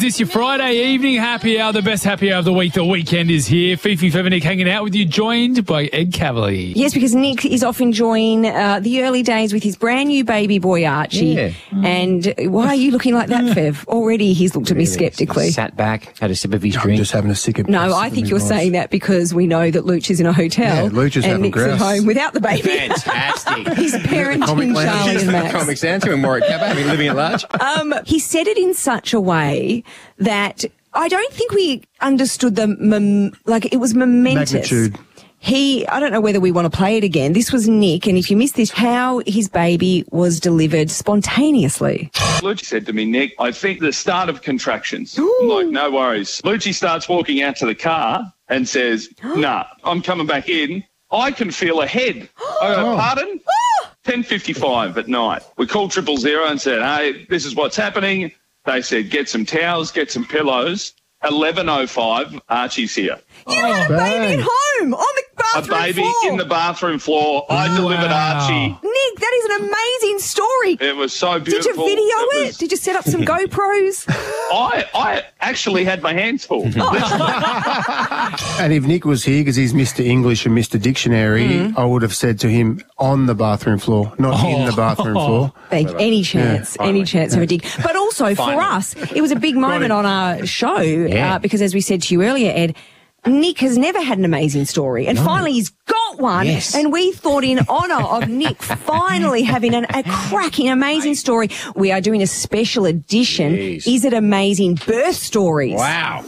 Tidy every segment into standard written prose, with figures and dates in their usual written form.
this your Friday evening happy hour, the best happy hour of the week. The weekend is here. Fifi Fevenik hanging out with you, joined by Ed Cavalier. Yes, because Nick is off enjoying the early days with his brand new baby boy, Archie. Yeah. And why are you looking like that, Fev? Already he's looked at me sceptically. Sat back, had a sip of his I'm drink. just having a sip. No, I think you're saying that because we know that Luch is in a hotel. Yeah, Luch is and having Nick's at grouse. home without the baby. Fantastic. He's parenting Charlie and Max. Comic Santa and Warwick Cabba, having living at large. He said it in such a way that I don't think we understood it was momentous. Magnitude. I don't know whether we want to play it again. This was Nick, and if you missed this, how his baby was delivered spontaneously. Lucci said to me, Nick, I think the start of contractions. I'm like, no worries. Lucci starts walking out to the car and says, nah, I'm coming back in. I can feel a head. I go, pardon? 10:55 at night. We called 000 and said, hey, this is what's happening. They said, get some towels, get some pillows. 11:05, Archie's here. You had a baby at home on the A bathroom baby floor. in the bathroom floor. I delivered Archie. Nick, that is an amazing story. It was so Did beautiful. you video it? Did you set up some GoPros? I actually had my hands full. And if Nick was here, because he's Mr. English and Mr. Dictionary, I would have said to him on the bathroom floor, not in the bathroom floor. Any chance of a dig. But also for us, it was a big moment on our show because, as we said to you earlier, Ed, Nick has never had an amazing story, and finally he's got one. Yes. And we thought, in honour of Nick finally having a cracking, amazing story, we are doing a special edition. Jeez. Is it amazing birth stories? Wow.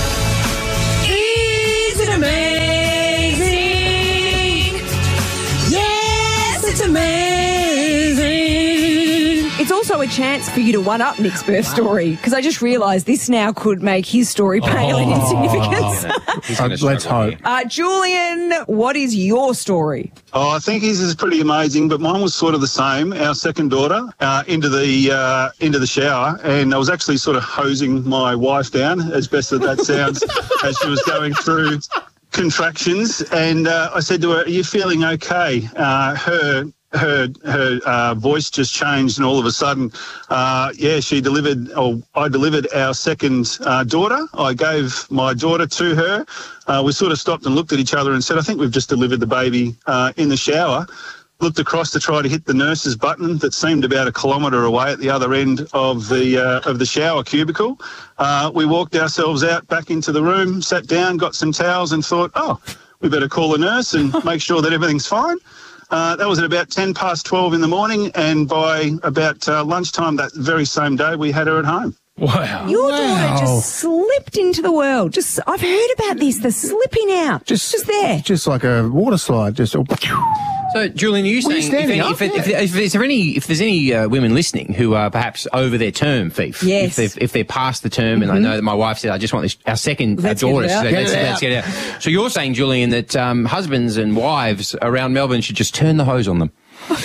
Is it amazing? Yes, it's amazing. It's also a chance for you to one-up Nick's birth story, because I just realised this now could make his story pale in insignificance. Let's hope. Julian, what is your story? Oh, I think his is pretty amazing, but mine was sort of the same. Our second daughter into the shower, and I was actually sort of hosing my wife down, as best as that sounds, as she was going through contractions. And I said to her, "Are you feeling okay?" Her voice just changed, and all of a sudden, she delivered, or I delivered our second daughter. I gave my daughter to her. We sort of stopped and looked at each other and said, I think we've just delivered the baby in the shower. Looked across to try to hit the nurse's button that seemed about a kilometre away at the other end of the shower cubicle. We walked ourselves out back into the room, sat down, got some towels and thought, we better call a nurse and make sure that everything's fine. That was at about 12:10 in the morning, and by about lunchtime that very same day, we had her at home. Wow. Your daughter just slipped into the world. I've heard about this, the slipping out. Just there. Just like a water slide. Just. So, Julian, are you Were you saying standing up? if there's any women listening who are perhaps over their term, Fief? Yes. If they're past the term, and I know that my wife said, I just want our second Let's daughter. get it out. So let's get it out. So you're saying, Julian, that husbands and wives around Melbourne should just turn the hose on them?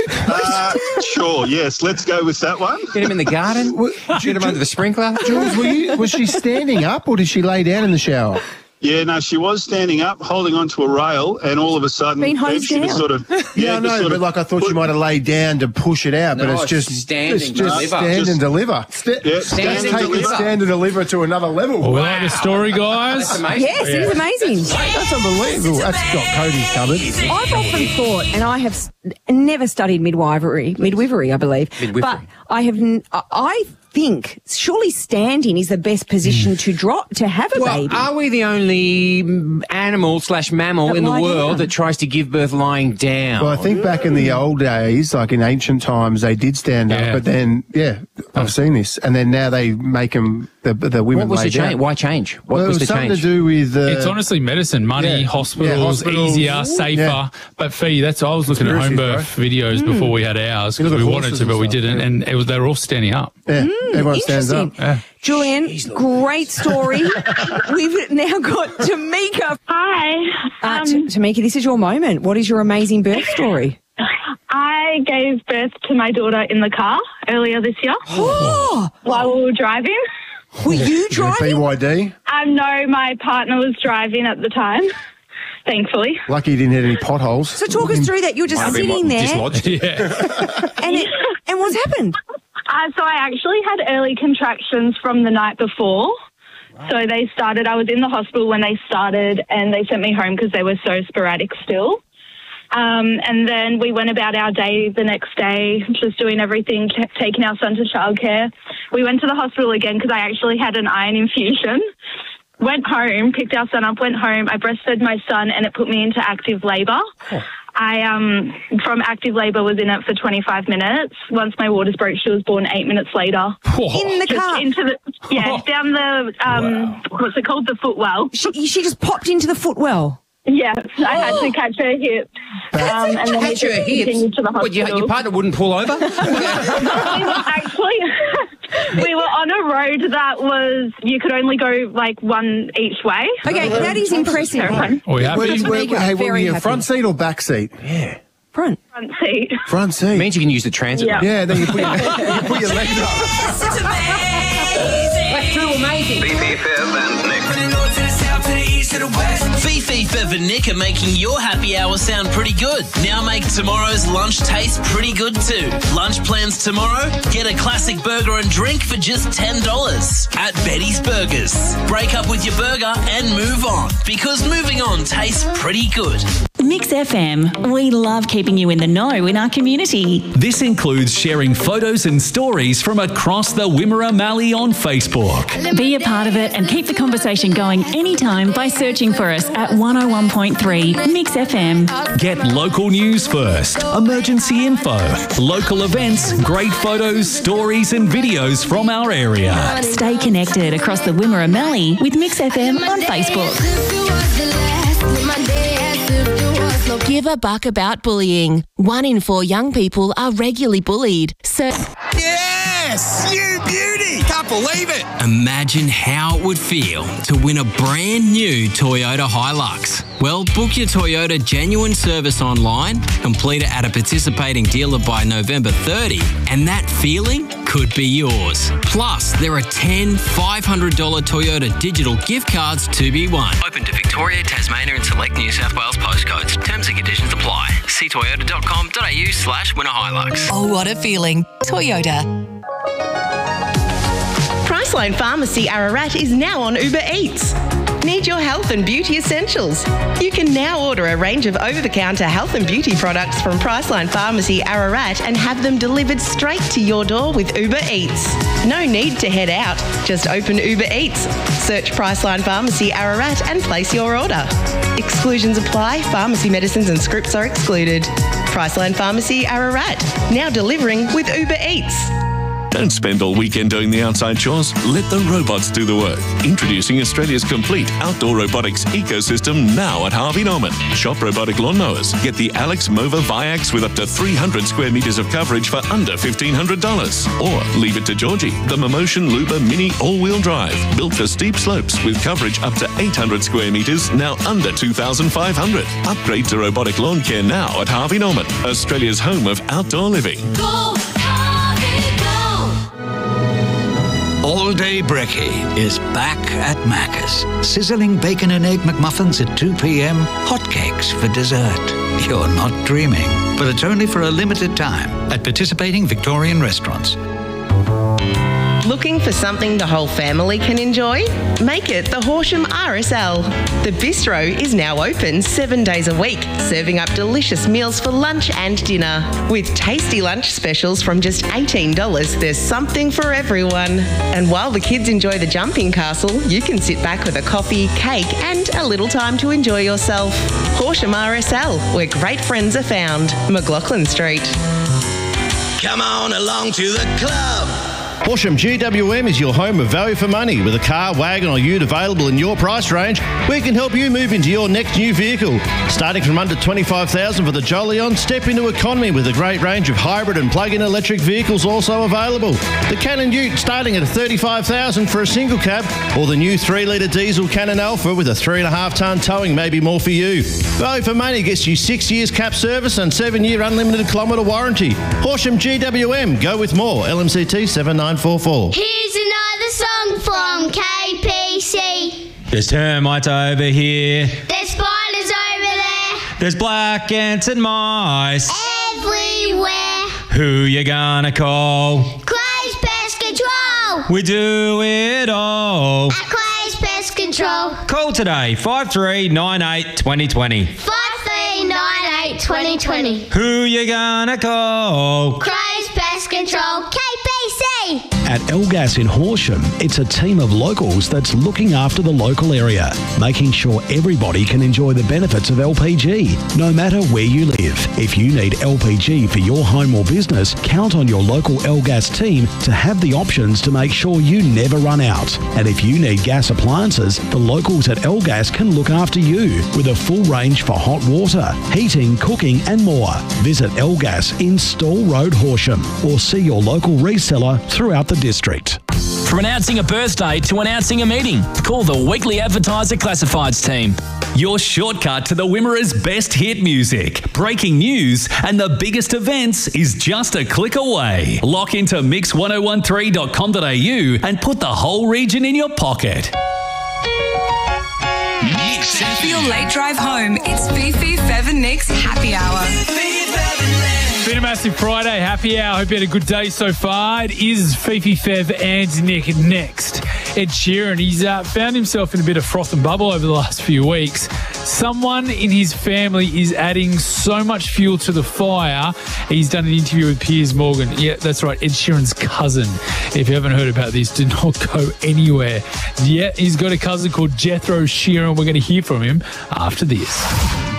Sure, yes, let's go with that one. Get them in the garden? Get them under the sprinkler? Jules, was she standing up or did she lay down in the shower? Yeah, no, she was standing up, holding onto a rail, and all of a sudden, Been hosed she was down. sort of... Yeah, no, but like I thought she might have laid down to push it out, but No, it's just stand and deliver. stand and deliver. stand Take and deliver. stand and deliver to another level. Well, we like the story, guys. That's amazing. Yes, it is amazing. That's unbelievable. That's got Cody's covered. I've often thought, and I have never studied midwifery, I believe, Midwifery. but I think surely standing is the best position to have a Well, baby. are we the only animal/mammal That in the lie world down. that tries to give birth lying down? Well, I think back in the old days, like in ancient times, they did stand Yeah. up, but then, I've seen this, and then now they make them, the women what was lay the change? down. Why change? What Well, it was was the something change? to do with... It's honestly medicine, money, Yeah. hospitals, Hospitals. easier, safer. Yeah. But Fee, I was looking at home Conspiracies, birth videos before we had ours You because look we at wanted horses to, but and we stuff, didn't, yeah. and they were all standing up. Yeah, everyone stands up. Interesting. Julian, great story. We've now got Tamika. Hi. Tamika, this is your moment. What is your amazing birth story? I gave birth to my daughter in the car earlier this year Oh, while we were driving. were you driving? BYD? No, my partner was driving at the time. thankfully. Lucky you didn't hit any potholes. So talk us through that. You're just sitting there. And what's happened? So I actually had early contractions from the night before. So they started, I was in the hospital when they started, and they sent me home because they were so sporadic still. And then we went about our day the next day, just doing everything, taking our son to childcare. We went to the hospital again because I actually had an iron infusion. Went home, picked our son up, went home. I breastfed my son, and it put me into active labour. Oh. I, from active labour, was in it for 25 minutes. Once my waters broke, she was born 8 minutes later. Oh. In the car? Down the, what's it called, the footwell. She just popped into the footwell? Yes, I had to catch her hips. And then catch her hips? To the what, your partner wouldn't pull over? Actually, we were on a road that was, you could only go like one each way. Okay, that is impressive. Are we happy? Were you front seat or back seat? Yeah. Front seat. Front seat. Means you can use the transit. Yeah, then you put your legs up. It's amazing. That's too amazing. Fifi, Fev and Nick. From the north to the south to the east to the west. Fifi, Fev and Nick are making your happy hour sound pretty good. Now make tomorrow's lunch taste pretty good too. Lunch plans tomorrow? Get a classic burger and drink for just $10 at Betty's Burgers. Break up with your burger and move on, because moving on tastes pretty good. Mix FM, we love keeping you in the know in our community. This includes sharing photos and stories from across the Wimmera Mallee on Facebook. Be a part of it and keep the conversation going anytime by searching for us at 101.3 Mix FM. Get local news first, emergency info, local events, great photos, stories and videos from our area. Stay connected across the Wimmera Mallee with Mix FM on Facebook. Give a buck about bullying. 1 in 4 young people are regularly bullied. So yes! You beauty! Can't believe it! Imagine how it would feel to win a brand new Toyota Hilux. Well, book your Toyota genuine service online, complete it at a participating dealer by November 30, and that feeling could be yours. Plus, there are 10 $500 Toyota digital gift cards to be won. Open to Victoria, Tasmania and select New South Wales postcodes. Terms and conditions apply. See toyota.com.au/winnerhilux. oh, what a feeling. Toyota. Priceline Pharmacy Ararat is now on Uber Eats. Need your health and beauty essentials? You can now order a range of over-the-counter health and beauty products from Priceline Pharmacy Ararat and have them delivered straight to your door with Uber Eats. No need to head out. Just open Uber Eats, search Priceline Pharmacy Ararat and place your order. Exclusions apply. Pharmacy medicines and scripts are excluded. Priceline Pharmacy Ararat, now delivering with Uber Eats. Don't spend all weekend doing the outside chores. Let the robots do the work. Introducing Australia's complete outdoor robotics ecosystem now at Harvey Norman. Shop robotic lawnmowers. Get the Alex Mova Viax with up to 300 square metres of coverage for under $1,500. Or leave it to Georgie, the Momotion Luba Mini all-wheel drive. Built for steep slopes with coverage up to 800 square metres, now under $2,500. Upgrade to robotic lawn care now at Harvey Norman, Australia's home of outdoor living. Go! All Day Brekkie is back at Macca's. Sizzling bacon and egg McMuffins at 2 p.m. Hotcakes for dessert. You're not dreaming, but it's only for a limited time at participating Victorian restaurants. Looking for something the whole family can enjoy? Make it the Horsham RSL. The bistro is now open 7 days a week, serving up delicious meals for lunch and dinner. With tasty lunch specials from just $18, there's something for everyone. And while the kids enjoy the jumping castle, you can sit back with a coffee, cake and a little time to enjoy yourself. Horsham RSL, where great friends are found. McLaughlin Street. Come on along to the club. Horsham GWM is your home of value for money. With a car, wagon or ute available in your price range, we can help you move into your next new vehicle. Starting from under $25,000 for the Jolion, step into economy with a great range of hybrid and plug-in electric vehicles also available. The Cannon Ute starting at $35,000 for a single cab, or the new 3-litre diesel Cannon Alpha with a 3.5-tonne towing may be more for you. Value for money gets you 6 years cap service and 7-year unlimited kilometre warranty. Horsham GWM, go with more. LMCT 7944. Here's another song from KPC. There's termites over here. There's spiders over There's black ants and mice. Everywhere. Who you gonna call? Craze Pest Control. We do it all. At Craze Pest Control. Call today, 5398 2020. 5398 2020. Who you gonna call? Craze Pest Control. KPC. At Elgas in Horsham, it's a team of locals that's looking after the local area, making sure everybody can enjoy the benefits of LPG, no matter where you live. If you need LPG for your home or business, count on your local Elgas team to have the options to make sure you never run out. And if you need gas appliances, the locals at Elgas can look after you with a full range for hot water, heating, cooking and more. Visit Elgas in Stall Road, Horsham, or see your local reseller throughout the district. From announcing a birthday to announcing a meeting, call the Weekly Advertiser Classifieds team. Your shortcut to the Wimmera's best hit music, breaking news, and the biggest events is just a click away. Lock into mix1013.com.au and put the whole region in your pocket. For your late drive home, it's Fifi, Fev and Nick's Happy Hour. Been a massive Friday happy hour. Hope you had a good day so far. It is Fifi, Fev and Nick next. Ed Sheeran, he's found himself in a bit of froth and bubble over the last few weeks. Someone in his family is adding so much fuel to the fire. He's done an interview with Piers Morgan. Yeah, that's right, Ed Sheeran's cousin. If you haven't heard about this, do not go anywhere. Yeah, he's got a cousin called Jethro Sheeran. We're going to hear from him after this.